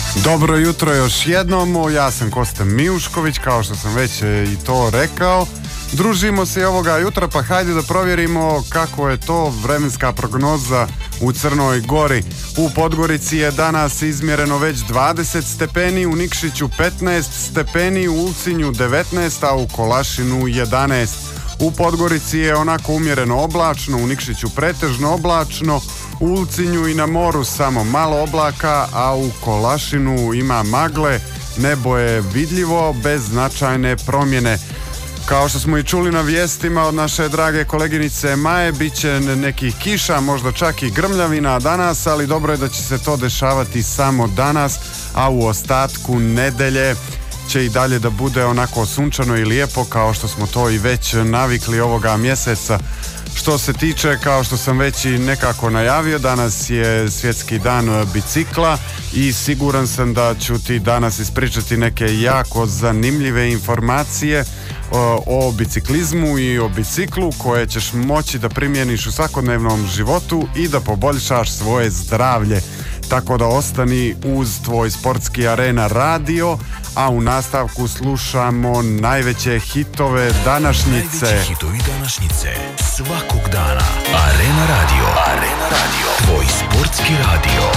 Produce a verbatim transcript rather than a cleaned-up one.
Dobro jutro još jednom, ja sam Kosta Mijušković, kao što sam već i to rekao. Družimo se i ovoga jutra, pa hajde da provjerimo kako je to vremenska prognoza u Crnoj Gori. U Podgorici je danas izmjereno već dvadeset stepeni, u Nikšiću petnaest stepeni, u Ulcinju devetnaest, a u Kolašinu jedanaest. U Podgorici je onako umjereno oblačno, u Nikšiću pretežno oblačno, u Ulcinju i na moru samo malo oblaka, a u Kolašinu ima magle, nebo je vidljivo bez značajne promjene. Kao što smo i čuli na vijestima od naše drage koleginice Maje, bit će nekih kiša, možda čak i grmljavina danas, ali dobro je da će se to dešavati samo danas, a u ostatku nedelje će i dalje da bude onako sunčano i lijepo kao što smo to i već navikli ovoga mjeseca. Što se tiče, kao što sam već i nekako najavio, danas je svjetski dan bicikla i siguran sam da ću ti danas ispričati neke jako zanimljive informacije o, o biciklizmu i o biciklu koje ćeš moći da primjeniš u svakodnevnom životu i da poboljšaš svoje zdravlje. Tako da ostani uz tvoj sportski Arena radio, a u nastavku slušamo najveće hitove današnjice. Najveći hitovi današnjice svakog dana. Arena radio. Arena radio. Tvoj sportski radio.